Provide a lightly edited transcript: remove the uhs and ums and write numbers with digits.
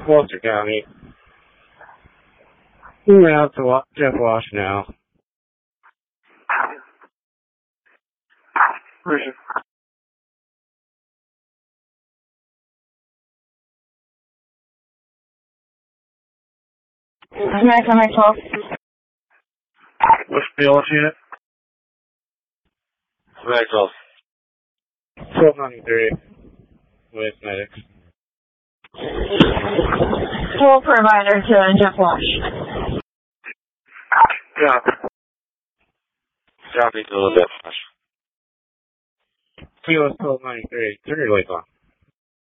Worcester County. We're out to Jeff Wash now. Roger. Max on 12. What's the bill unit? Max off. 1293 with medics. 12 provider to Jeff Wash. Yeah. Copy to Jeff Wash. Kilo 1293. Turn your lights on.